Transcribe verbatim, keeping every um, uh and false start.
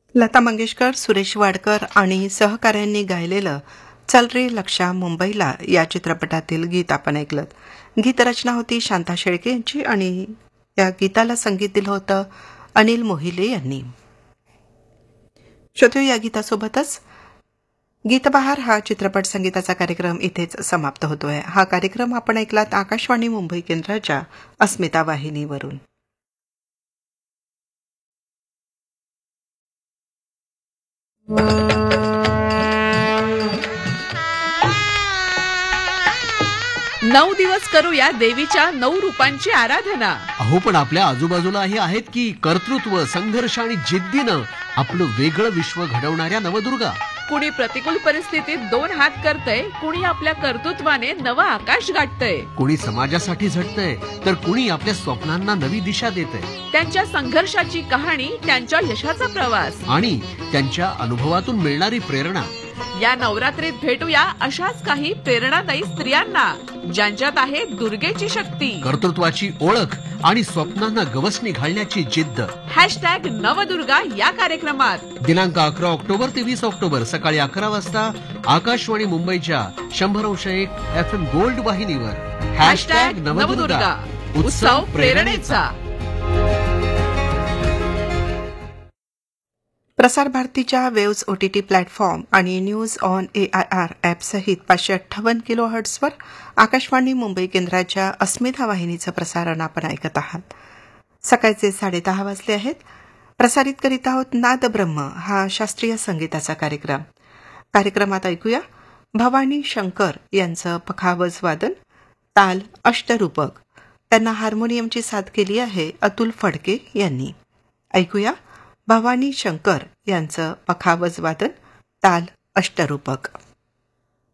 लता मंगेशकर, सुरेश वाडकर आणि सहकाऱ्यांनी गायलेलं चल रे लक्षा मुंबईला या चित्रपटातील गीत आपण ऐकलं. गीतरचना होती शांता शेळके यांची आणि या गीताला संगीत दिलं होतं अनिल मोहिले यांनी. श्रोते, या गीतासोबतच गीतबहार हा चित्रपट संगीताचा कार्यक्रम इथेच समाप्त होतोय. हा कार्यक्रम आपण ऐकलात आकाशवाणी मुंबई केंद्राच्या अस्मिता वाहिनीवरून. नऊ दिवस करूया देवीच्या नऊ रूपांची आराधना. अहो, पण आपल्या आजूबाजूलाही आहेत की कर्तृत्व, संघर्ष आणि जिद्दीनं आपलं वेगळं विश्व घडवणाऱ्या नवदुर्गा. कुणी प्रतिकूल परिस्थितीत दोन हात करतय, कुणी आपल्या कर्तृत्वाने नवं आकाश गाठतय. कुणी समाजासाठी झटतंय तर कुणी आपल्या स्वप्नांना नवी दिशा देतंय. त्यांच्या संघर्षाची कहाणी, त्यांच्या यशाचा प्रवास आणि त्यांच्या अनुभवातून मिळणारी प्रेरणा. या नवरात्रीत भेटूया अशाच काही प्रेरणादायी स्त्रियांना ज्यांच्यात आहे दुर्गेची शक्ती, कर्तृत्वाची ओळख आणि स्वप्नांना गवसणी घालण्याची जिद्द. हॅशटॅग नवदुर्गा या कार्यक्रमात दिनांक अकरा ऑक्टोबर ते वीस ऑक्टोबर सकाळी अकरा वाजता आकाशवाणी मुंबईच्या शंभर अंश एक एफ एम गोल्ड वाहिनीवर. हॅशटॅग नवदुर्गा, उत्सव प्रेरणेचा. प्रसार भारतीच्या वेव्स ओटीटी प्लॅटफॉर्म आणि news on A I R app सहित पाचशे अठ्ठावन्न किलो हर्ट्सवर आकाशवाणी मुंबई केंद्राच्या अस्मिता वाहिनीचं प्रसारण आपण ऐकत आहात. सकाळचे साडेदहा वाजले आहेत. प्रसारित करीत आहोत नाद ब्रह्म हा शास्त्रीय संगीताचा कार्यक्रम. कार्यक्रमात ऐकूया भवानी शंकर यांचं पखावज वादन, ताल अष्टरूपक. त्यांना हार्मोनियमची साथ केली आहे अतुल फडके यांनी. ऐकूया भवानी शंकर यांचं पखावज वादन, ताल अष्टरूपक.